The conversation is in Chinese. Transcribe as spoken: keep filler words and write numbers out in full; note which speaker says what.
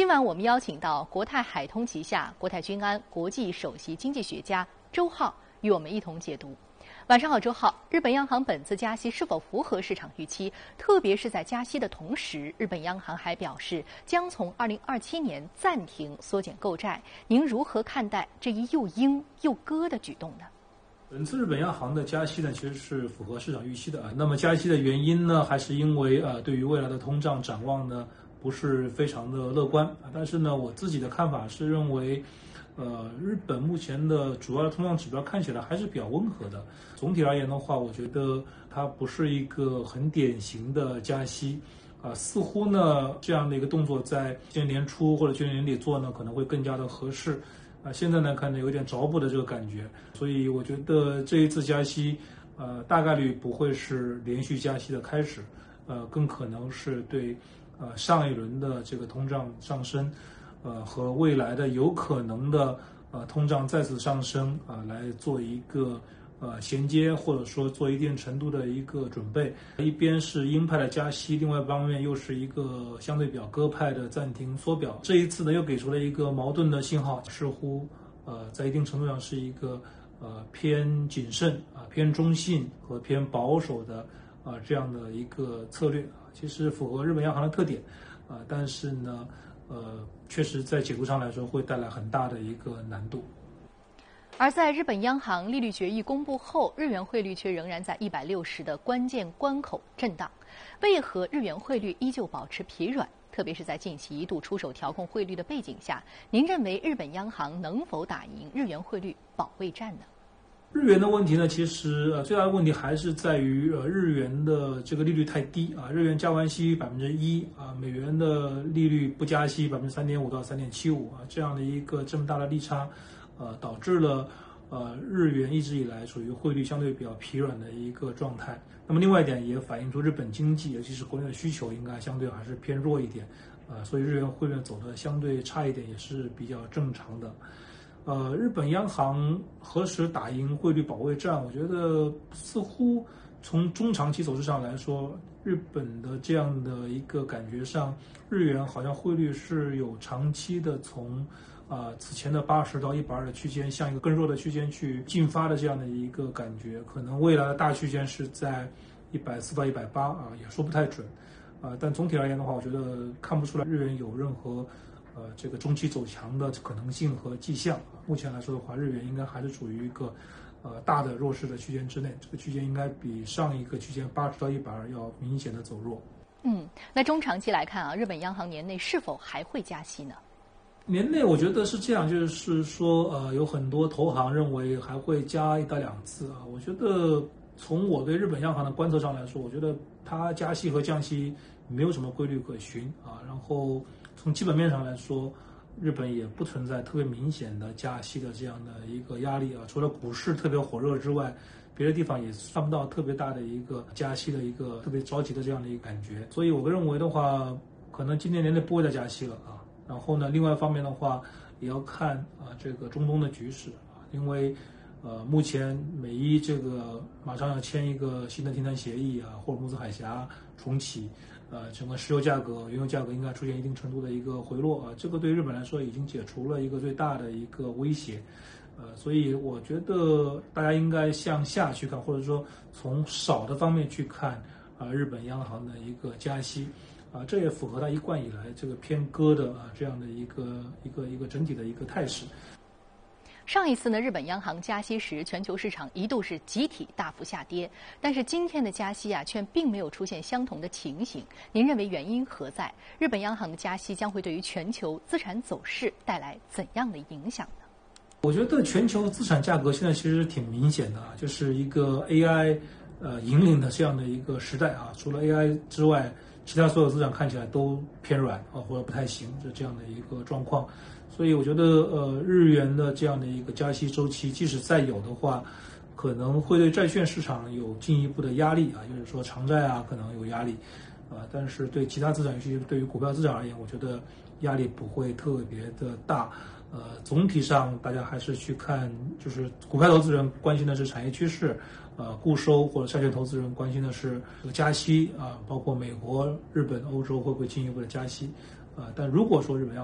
Speaker 1: 今晚我们邀请到国泰海通旗下国泰君安国际首席经济学家周浩与我们一同解读。晚上好，周浩。日本央行本次加息是否符合市场预期？特别是在加息的同时，日本央行还表示将从二零二七年暂停缩减购债。您如何看待这一又鹰又鸽的举动呢？
Speaker 2: 本次日本央行的加息呢，其实是符合市场预期的啊。那么加息的原因呢，还是因为呃，对于未来的通胀展望呢，不是非常的乐观啊。但是呢，我自己的看法是认为，呃，日本目前的主要的通胀指标看起来还是比较温和的。总体而言的话，我觉得它不是一个很典型的加息啊。似乎呢，这样的一个动作在今年年初或者去年年底做呢，可能会更加的合适。啊，现在呢看着有点着补的这个感觉，所以我觉得这一次加息，呃，大概率不会是连续加息的开始，呃，更可能是对，呃，上一轮的这个通胀上升，呃，和未来的有可能的呃通胀再次上升啊，呃，来做一个呃衔接，或者说做一定程度的一个准备。一边是鹰派的加息，另外一方面又是一个相对比较鸽派的暂停缩表。这一次呢，又给出了一个矛盾的信号，似乎呃在一定程度上是一个呃偏谨慎啊、偏中性和偏保守的啊、呃、这样的一个策略啊，其实符合日本央行的特点啊、呃，但是呢，呃，确实在解读上来说会带来很大的一个难度。
Speaker 1: 而在日本央行利率决议公布后，日元汇率却仍然在一百六十的关键关口震荡。为何日元汇率依旧保持疲软？特别是在近期一度出手调控汇率的背景下，您认为日本央行能否打赢日元汇率保卫战呢？
Speaker 2: 日元的问题呢，其实呃最大的问题还是在于呃日元的这个利率太低啊，日元加完息百分之一啊，美元的利率不加息百分之三点五到三点七五啊，这样的一个这么大的利差。呃，导致了呃日元一直以来处于汇率相对比较疲软的一个状态。那么另外一点也反映出日本经济，尤其是国内的需求应该相对还是偏弱一点，呃，所以日元汇率走的相对差一点也是比较正常的。呃，日本央行何时打赢汇率保卫战？我觉得似乎从中长期走势上来说，日本的这样的一个感觉上，日元好像汇率是有长期的从啊、呃，此前的八十到一百二的区间，向一个更弱的区间去进发的这样的一个感觉，可能未来的大区间是在一百四到一百八啊，也说不太准，啊、呃，但总体而言的话，我觉得看不出来日元有任何呃这个中期走强的可能性和迹象。目前来说的话，日元应该还是处于一个呃大的弱势的区间之内，这个区间应该比上一个区间八十到一百二要明显的走弱。
Speaker 1: 嗯，那中长期来看啊，日本央行年内是否还会加息呢？
Speaker 2: 年内我觉得是这样，就是说，呃，有很多投行认为还会加一到两次啊。我觉得从我对日本央行的观测上来说，我觉得它加息和降息没有什么规律可循啊。然后从基本面上来说，日本也不存在特别明显的加息的这样的一个压力啊。除了股市特别火热之外，别的地方也看不到特别大的一个加息的一个特别着急的这样的一个感觉。所以我认为的话，可能今年年内不会再加息了啊。然后呢，另外一方面的话，也要看啊这个中东的局势啊，因为呃目前美伊这个马上要签一个新的停战协议啊，霍尔木兹海峡重启，呃整个石油价格、原油价格应该出现一定程度的一个回落啊，这个对日本来说已经解除了一个最大的一个威胁，呃所以我觉得大家应该向下去看，或者说从少的方面去看啊日本央行的一个加息。啊，这也符合它一贯以来这个偏鸽的啊这样的一个一个一个整体的一个态势。
Speaker 1: 上一次呢，日本央行加息时，全球市场一度是集体大幅下跌，但是今天的加息啊，却并没有出现相同的情形。您认为原因何在？日本央行的加息将会对于全球资产走势带来怎样的影响呢？
Speaker 2: 我觉得全球资产价格现在其实挺明显的啊，就是一个 A I 呃引领的这样的一个时代啊，除了 A I 之外。其他所有资产看起来都偏软啊，或者不太行，是这样的一个状况。所以我觉得，呃，日元的这样的一个加息周期，即使再有的话，可能会对债券市场有进一步的压力啊，就是说长债啊可能有压力，啊，但是对其他资产，尤其是对于股票资产而言，我觉得压力不会特别的大。呃，总体上大家还是去看，就是股票投资人关心的是产业趋势，呃，固收或者债券投资人关心的是这个加息啊，包括美国、日本、欧洲会不会进一步的加息，啊，但如果说日本要